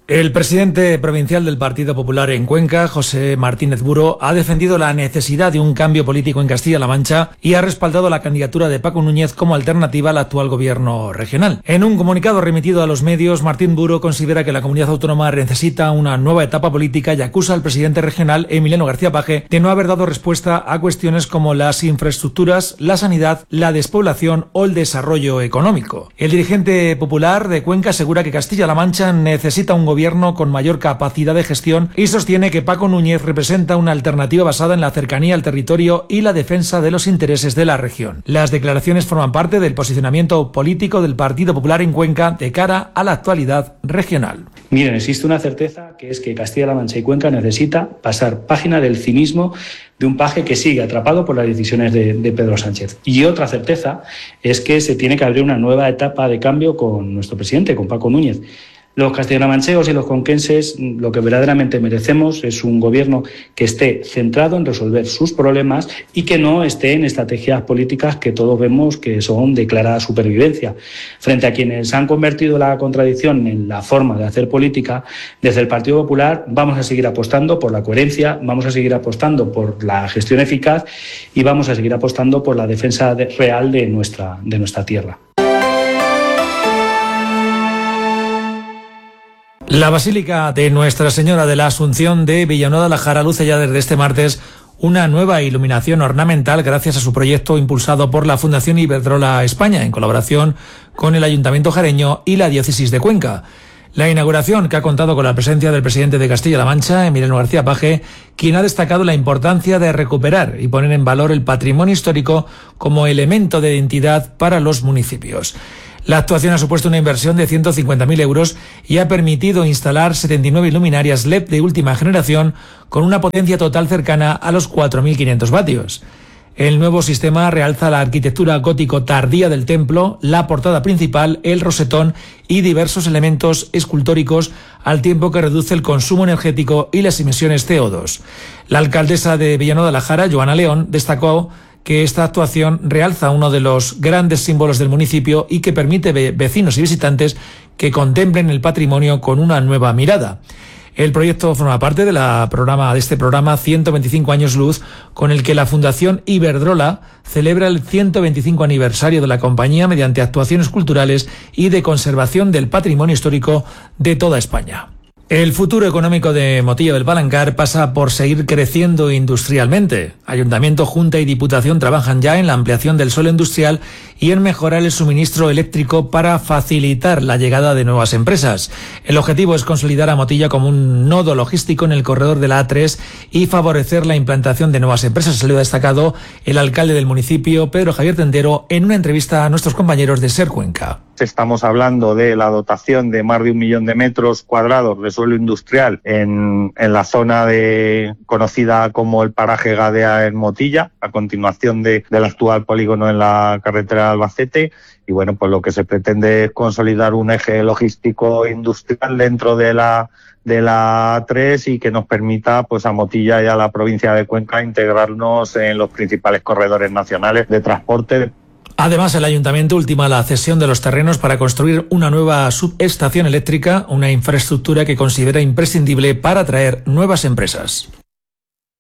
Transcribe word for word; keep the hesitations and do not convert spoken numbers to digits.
El presidente provincial del Partido Popular en Cuenca, José Martínez Buro, ha defendido la necesidad de un cambio político en Castilla-La Mancha y ha respaldado la candidatura de Paco Núñez como alternativa al actual gobierno regional. En un comunicado remitido a los medios, Martín Buro considera que la comunidad autónoma necesita una nueva etapa política y acusa al presidente regional, Emiliano García Paje, de no haber dado respuesta a cuestiones como las infraestructuras, la sanidad, la despoblación o el desarrollo económico. El dirigente popular de Cuenca asegura que Castilla-La Mancha necesita un gobierno gobierno con mayor capacidad de gestión y sostiene que Paco Núñez representa una alternativa basada en la cercanía al territorio y la defensa de los intereses de la región. Las declaraciones forman parte del posicionamiento político del Partido Popular en Cuenca de cara a la actualidad regional. Miren, existe una certeza, que es que Castilla-La Mancha y Cuenca necesita pasar página del cinismo de un Paje que sigue atrapado por las decisiones de, de Pedro Sánchez. Y otra certeza es que se tiene que abrir una nueva etapa de cambio con nuestro presidente, con Paco Núñez. Los castellanomancheos y los conquenses lo que verdaderamente merecemos es un gobierno que esté centrado en resolver sus problemas y que no esté en estrategias políticas que todos vemos que son de clara supervivencia. Frente a quienes han convertido la contradicción en la forma de hacer política, desde el Partido Popular vamos a seguir apostando por la coherencia, vamos a seguir apostando por la gestión eficaz y vamos a seguir apostando por la defensa de, real de nuestra, de nuestra tierra. La Basílica de Nuestra Señora de la Asunción de Villanueva de la Jara luce ya desde este martes una nueva iluminación ornamental gracias a su proyecto impulsado por la Fundación Iberdrola España en colaboración con el Ayuntamiento jareño y la Diócesis de Cuenca. La inauguración, que ha contado con la presencia del presidente de Castilla-La Mancha, Emiliano García Paje, quien ha destacado la importancia de recuperar y poner en valor el patrimonio histórico como elemento de identidad para los municipios. La actuación ha supuesto una inversión de ciento cincuenta mil euros y ha permitido instalar setenta y nueve luminarias L E D de última generación con una potencia total cercana a los cuatro mil quinientos vatios. El nuevo sistema realza la arquitectura gótico tardía del templo, la portada principal, el rosetón y diversos elementos escultóricos, al tiempo que reduce el consumo energético y las emisiones C O dos. La alcaldesa de Villanueva de la Jara, Joana León, destacó que esta actuación realza uno de los grandes símbolos del municipio y que permite a vecinos y visitantes que contemplen el patrimonio con una nueva mirada. El proyecto forma parte de, la programa, de este programa ciento veinticinco años luz, con el que la Fundación Iberdrola celebra el ciento veinticinco aniversario de la compañía mediante actuaciones culturales y de conservación del patrimonio histórico de toda España. El futuro económico de Motillo del Palancar pasa por seguir creciendo industrialmente. Ayuntamiento, Junta y Diputación trabajan ya en la ampliación del suelo industrial y en mejorar el suministro eléctrico para facilitar la llegada de nuevas empresas. El objetivo es consolidar a Motilla como un nodo logístico en el corredor de la A tres y favorecer la implantación de nuevas empresas. Se lo ha destacado el alcalde del municipio, Pedro Javier Tendero, en una entrevista a nuestros compañeros de SER Cuenca. Estamos hablando de la dotación de más de un millón de metros cuadrados de suelo industrial en, en la zona de, conocida como el paraje Gadea en Motilla, a continuación de, del actual polígono en la carretera de Albacete. Y bueno, pues lo que se pretende es consolidar un eje logístico industrial dentro de la de la A tres y que nos permita pues a Motilla y a la provincia de Cuenca integrarnos en los principales corredores nacionales de transporte. Además, el Ayuntamiento ultima la cesión de los terrenos para construir una nueva subestación eléctrica, una infraestructura que considera imprescindible para atraer nuevas empresas.